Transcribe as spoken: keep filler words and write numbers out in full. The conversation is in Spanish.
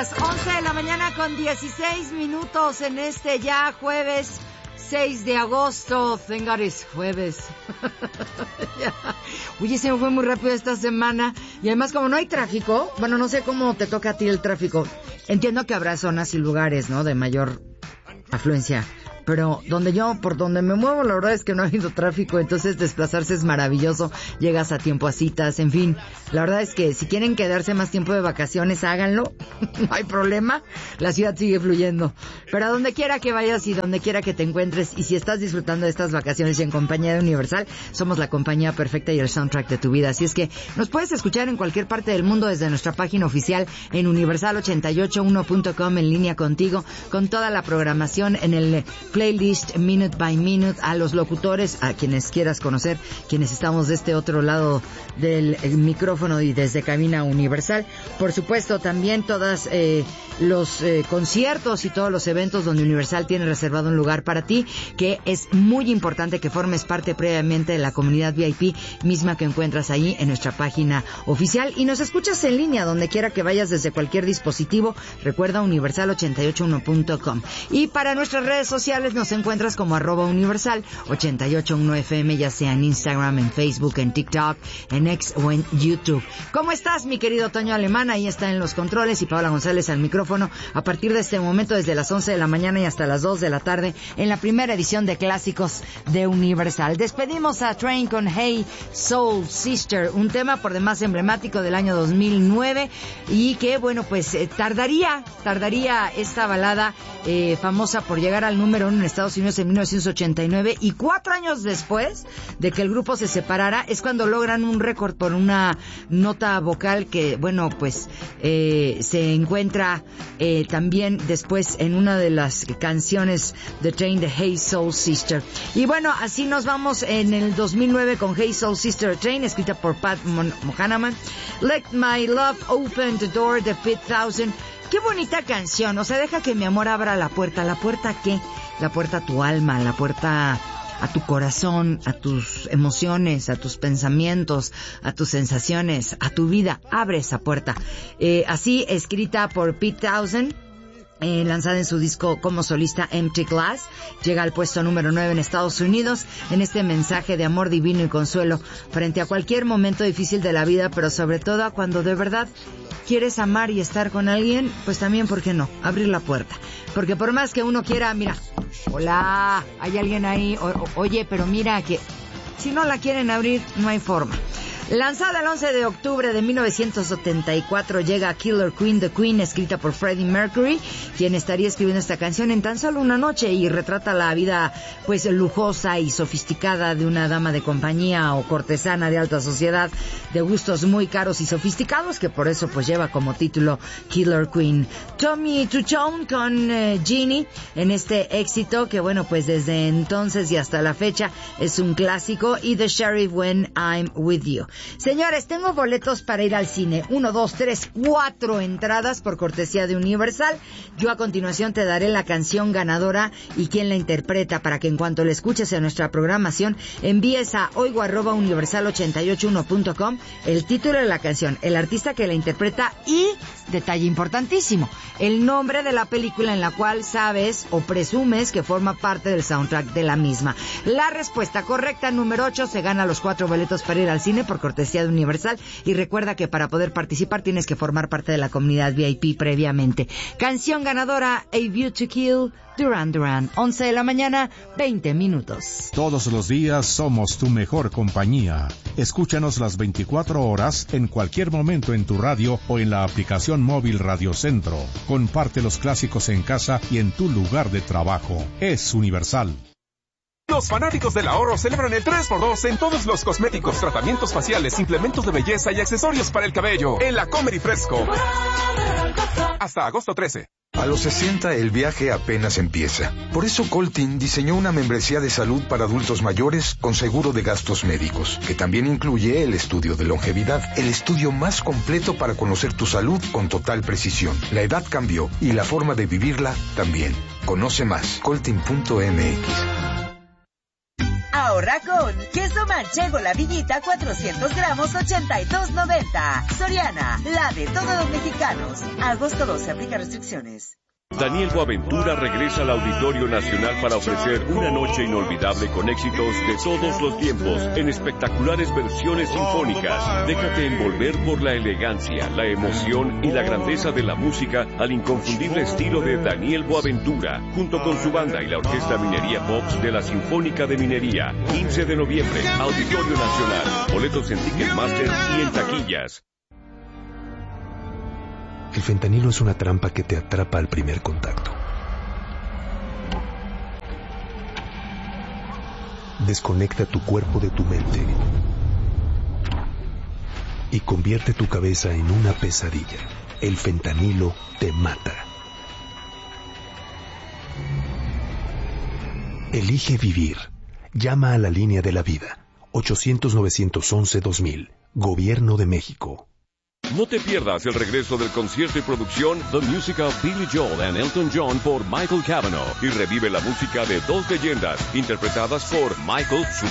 las once de la mañana con dieciséis minutos en este ya jueves seis de agosto. Thank God es jueves. Oye, se me fue muy rápido esta semana. Y además, como no hay tráfico, bueno, no sé cómo te toca a ti el tráfico. Entiendo que habrá zonas y lugares, ¿no?, de mayor afluencia. Pero donde yo, por donde me muevo, la verdad es que no ha habido tráfico, entonces desplazarse es maravilloso, llegas a tiempo a citas, en fin. La verdad es que si quieren quedarse más tiempo de vacaciones, háganlo, no hay problema, la ciudad sigue fluyendo. Pero a donde quiera que vayas y donde quiera que te encuentres, y si estás disfrutando de estas vacaciones en compañía de Universal, somos la compañía perfecta y el soundtrack de tu vida. Así es que nos puedes escuchar en cualquier parte del mundo desde nuestra página oficial en universal ochenta y ocho uno punto com, en línea contigo, con toda la programación en el playlist Minute by Minute, a los locutores, a quienes quieras conocer, quienes estamos de este otro lado del micrófono y desde Cabina Universal. Por supuesto, también todos eh, los eh, conciertos y todos los eventos donde Universal tiene reservado un lugar para ti, que es muy importante que formes parte previamente de la comunidad V I P misma que encuentras ahí en nuestra página oficial, y nos escuchas en línea donde quiera que vayas desde cualquier dispositivo. Recuerda, universal ochenta y ocho uno punto com. Y para nuestras redes sociales nos encuentras como arroba universal ochenta y ocho uno F M, ya sea en Instagram, en Facebook, en TikTok, en X o en YouTube. ¿Cómo estás, mi querido Toño Alemán? Ahí está en los controles, y Paola González al micrófono, a partir de este momento desde las once de la mañana y hasta las dos de la tarde en la primera edición de Clásicos de Universal. Despedimos a Train con Hey Soul Sister, un tema por demás emblemático del año dos mil nueve, y que, bueno, pues eh, tardaría, tardaría esta balada eh, famosa por llegar al número uno en Estados Unidos en mil novecientos ochenta y nueve, y cuatro años después de que el grupo se separara es cuando logran un récord por una nota vocal que, bueno, pues eh, se encuentra eh, también después en una de las canciones de Train, de Hey Soul Sister. Y bueno, así nos vamos en el dos mil nueve con Hey Soul Sister Train, escrita por Pat Monahan. Let My Love Open the Door de Pete Townshend. Qué bonita canción, o sea, deja que mi amor abra la puerta. ¿La puerta qué? La puerta a tu alma, la puerta a tu corazón, a tus emociones, a tus pensamientos, a tus sensaciones, a tu vida. Abre esa puerta. Eh, así, escrita por Pete Townshend. Eh, lanzada en su disco como solista Empty Glass, llega al puesto número nueve en Estados Unidos, en este mensaje de amor divino y consuelo frente a cualquier momento difícil de la vida, pero sobre todo cuando de verdad quieres amar y estar con alguien, pues también, ¿por qué no?, abrir la puerta. Porque por más que uno quiera, mira, hola, hay alguien ahí, o, o, oye, pero mira que si no la quieren abrir, no hay forma. Lanzada el once de octubre de mil novecientos setenta y cuatro, llega Killer Queen, The Queen, escrita por Freddie Mercury, quien estaría escribiendo esta canción en tan solo una noche, y retrata la vida, pues, lujosa y sofisticada de una dama de compañía o cortesana de alta sociedad, de gustos muy caros y sofisticados, que por eso, pues, lleva como título Killer Queen. Tommy Tuchon con eh, Genie, en este éxito, que, bueno, pues, desde entonces y hasta la fecha es un clásico, y The Sheriff, When I'm With You. Señores, tengo boletos para ir al cine. Uno, dos, tres, cuatro entradas por cortesía de Universal. Yo a continuación te daré la canción ganadora y quién la interpreta, para que en cuanto la escuches en nuestra programación envíes a oigo arroba universal ochenta y ocho uno punto com el título de la canción, el artista que la interpreta y, detalle importantísimo, el nombre de la película en la cual sabes o presumes que forma parte del soundtrack de la misma. La respuesta correcta, número ocho, se gana los cuatro boletos para ir al cine por cortesía de Universal, y recuerda que para poder participar tienes que formar parte de la comunidad V I P previamente. Canción ganadora, A View to Kill, Duran Duran. once de la mañana, veinte minutos. Todos los días somos tu mejor compañía. Escúchanos las veinticuatro horas, en cualquier momento en tu radio o en la aplicación móvil Radio Centro. Comparte los clásicos en casa y en tu lugar de trabajo. Es Universal. Los fanáticos del ahorro celebran el tres por dos en todos los cosméticos, tratamientos faciales, implementos de belleza y accesorios para el cabello en la Comer y Fresco. Hasta agosto trece. A los sesenta el viaje apenas empieza. Por eso Coltin diseñó una membresía de salud para adultos mayores con seguro de gastos médicos, que también incluye el estudio de longevidad, el estudio más completo para conocer tu salud con total precisión. La edad cambió y la forma de vivirla también. Conoce más, coltin punto m x. Ahorra con Queso manchego La Villita, cuatrocientos gramos, ochenta y dos noventa. Soriana, la de todos los mexicanos. Agosto doce, aplica restricciones. Daniel Boaventura regresa al Auditorio Nacional para ofrecer una noche inolvidable con éxitos de todos los tiempos en espectaculares versiones sinfónicas. Déjate envolver por la elegancia, la emoción y la grandeza de la música al inconfundible estilo de Daniel Boaventura, junto con su banda y la Orquesta Minería Pops de la Sinfónica de Minería. quince de noviembre, Auditorio Nacional. Boletos en Ticketmaster y en taquillas. El fentanilo es una trampa que te atrapa al primer contacto. Desconecta tu cuerpo de tu mente y convierte tu cabeza en una pesadilla. El fentanilo te mata. Elige vivir. Llama a la línea de la vida. ochocientos, novecientos once, dos mil. Gobierno de México. No te pierdas el regreso del concierto y producción The Music of Billy Joel and Elton John por Michael Cavanaugh y revive la música de dos leyendas interpretadas por Michael